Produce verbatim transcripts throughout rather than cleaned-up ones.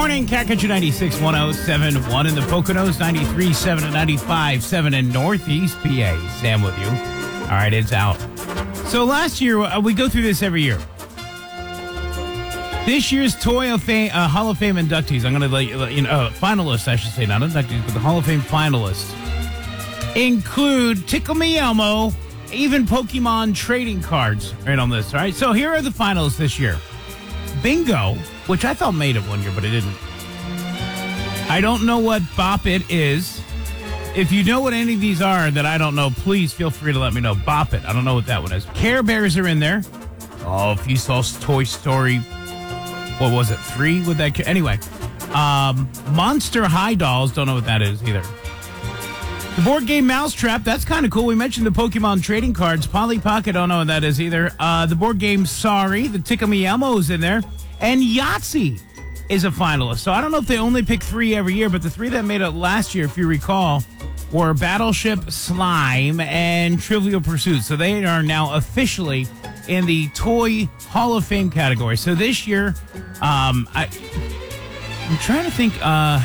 morning, Cat Country ninety-six, one oh seven point one in the Poconos, ninety-three point seven and ninety-five point seven in Northeast P A. Sam with you. All right, it's out. So last year, uh, we go through this every year. This year's Toy of Fame, uh, Hall of Fame inductees, I'm going to let you, you know, uh, finalists, I should say, not inductees, but the Hall of Fame finalists include Tickle Me Elmo, even Pokemon trading cards right on this, all right? So here are the finalists this year. Bingo, which I thought made it one year, but it didn't. I don't know what Bop It is. If you know what any of these are that I don't know, please feel free to let me know. Bop It. I don't know what that one is. Care Bears are in there. Oh, if you saw Toy Story, what was it, three? Would that anyway? Um, Monster High Dolls. Don't know what that is either. The board game Mousetrap. That's kind of cool. We mentioned the Pokemon trading cards. Polly Pocket. Don't know what that is either. Uh, the board game Sorry. The Tickle Me Elmo is in there. And Yahtzee is a finalist. So I don't know if they only pick three every year, but the three that made it last year, if you recall, were Battleship, Slime, and Trivial Pursuit. So they are now officially in the Toy Hall of Fame category. So this year, um, I, I'm trying to think, uh,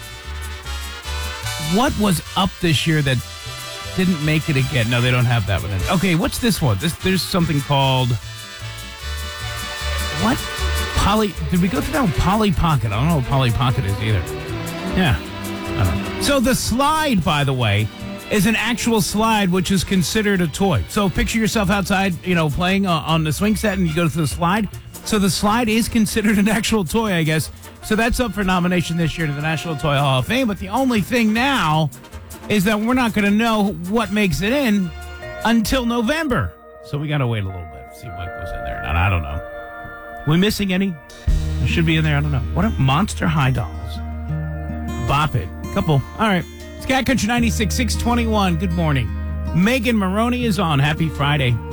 what was up this year that didn't make it again? No, they don't have that one. Okay, what's this one? This There's something called, what? Polly, did we go through that one? Polly Pocket. I don't know what Polly Pocket is either. Yeah. I don't know. So the slide, by the way, is an actual slide, which is considered a toy. So picture yourself outside, you know, playing uh, on the swing set, and you go to the slide. So the slide is considered an actual toy, I guess. So that's up for nomination this year to the National Toy Hall of Fame. But the only thing now is that we're not going to know what makes it in until November. So we got to wait a little bit, see what goes in there. And I don't know. We missing any? It should be in there. I don't know. What are Monster High Dolls? Bop It. Couple. All right. It's Cat Country ninety-six, six twenty-one. Good morning. Megan Maroney is on. Happy Friday.